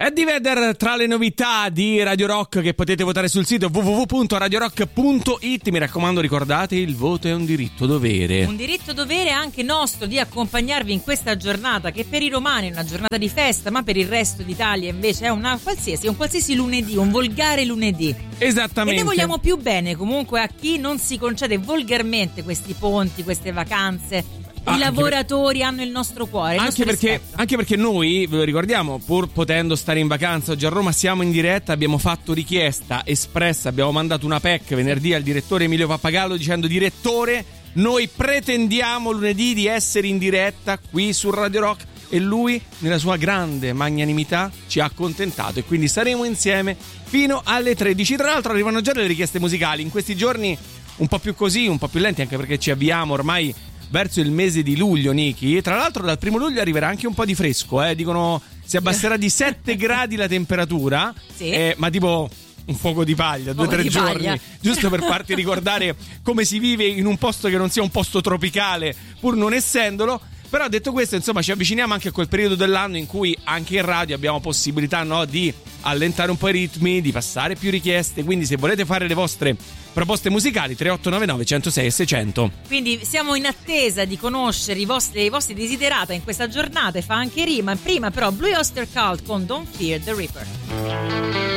Eddie Vedder tra le novità di Radio Rock che potete votare sul sito www.radiorock.it. Mi raccomando, ricordate, il voto è un diritto dovere. Un diritto dovere anche nostro di accompagnarvi in questa giornata che per i romani è una giornata di festa, ma per il resto d'Italia invece è un qualsiasi lunedì, un volgare lunedì. Esattamente. E noi vogliamo più bene comunque a chi non si concede volgarmente questi ponti, queste vacanze. I lavoratori hanno il nostro cuore, anche perché noi, ve lo ricordiamo, pur potendo stare in vacanza oggi a Roma, siamo in diretta, abbiamo fatto richiesta espressa, abbiamo mandato una PEC venerdì al direttore Emilio Pappagallo dicendo: direttore, noi pretendiamo lunedì di essere in diretta qui su Radio Rock, e lui nella sua grande magnanimità ci ha accontentato e quindi saremo insieme fino alle 13. Tra l'altro arrivano già delle richieste musicali in questi giorni un po' più così, un po' più lenti, anche perché ci avviamo ormai verso il mese di luglio, Niki. Tra l'altro dal 1 luglio arriverà anche un po' di fresco, dicono si abbasserà di 7 gradi la temperatura, sì. Ma tipo un fuoco di paglia, 2-3 giorni, giusto per farti ricordare come si vive in un posto che non sia un posto tropicale, pur non essendolo. Però detto questo, insomma, ci avviciniamo anche a quel periodo dell'anno in cui anche in radio abbiamo possibilità, no, di allentare un po' i ritmi, di passare più richieste. Quindi se volete fare le vostre proposte musicali, 3899 106 e 600. Quindi siamo in attesa di conoscere i vostri desiderata in questa giornata, e fa anche rima. Prima però Blue Oyster Cult con Don't Fear the Reaper.